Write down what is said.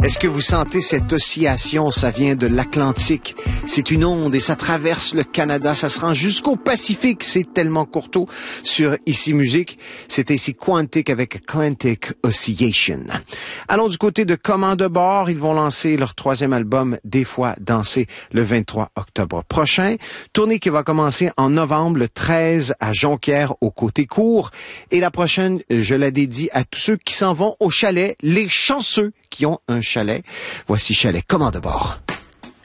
Est-ce que vous sentez cette oscillation? Ça vient de l'Atlantique. C'est une onde et ça traverse le Canada. Ça se rend jusqu'au Pacifique. C'est tellement courtois sur Ici Musique. C'est ici Quantic avec Atlantic Oscillation. Allons du côté de Commande de bord. Ils vont lancer leur 3e album, Des fois danser, le 23 octobre prochain. Tournée qui va commencer en novembre, le 13 à Jonquière, au Côté Court. Et la prochaine, je la dédie à tous ceux qui s'en vont au chalet, les chanceux qui ont un chalet. Voici Chalet Commande de bord.